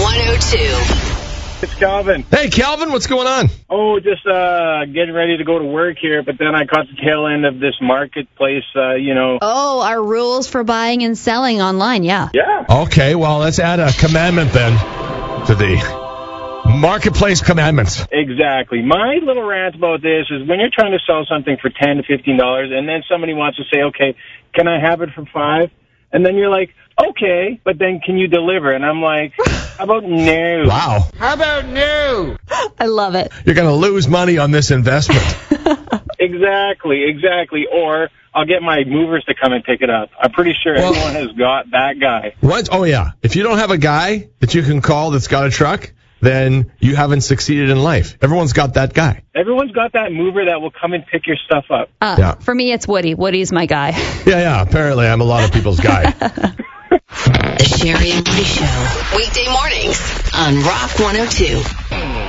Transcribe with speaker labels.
Speaker 1: 102.
Speaker 2: It's Calvin.
Speaker 3: Hey, Calvin, what's going on?
Speaker 2: Oh, just getting ready to go to work here, but then I caught the tail end of this marketplace,
Speaker 4: Oh, our rules for buying and selling online, yeah.
Speaker 2: Yeah.
Speaker 3: Okay, well, let's add a commandment then to the marketplace commandments.
Speaker 2: Exactly. My little rant about this is when you're trying to sell something for $10 to $15 and then somebody wants to say, okay, can I have it for $5? And then you're like, okay, but then can you deliver? And I'm like, how about no?
Speaker 3: Wow.
Speaker 2: How about no?
Speaker 4: I love it.
Speaker 3: You're going to lose money on this investment.
Speaker 2: Exactly. Or I'll get my movers to come and pick it up. I'm pretty sure everyone has got that guy.
Speaker 3: What? Oh, yeah. If you don't have a guy that you can call that's got a truck, then you haven't succeeded in life. Everyone's got that guy.
Speaker 2: Everyone's got that mover that will come and pick your stuff up.
Speaker 3: Yeah.
Speaker 4: For me, it's Woody. Woody's my guy.
Speaker 3: Yeah. Apparently, I'm a lot of people's guy.
Speaker 1: The Sherry and Woody Show. Weekday mornings on Rock 102.